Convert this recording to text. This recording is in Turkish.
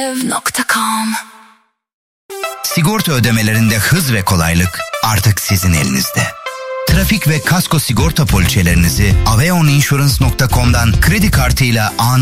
Ev.com. Sigorta ödemelerinde hız ve kolaylık artık sizin elinizde. Trafik ve kasko sigorta poliçelerinizi aveoninsurance.com'dan kredi kartıyla anında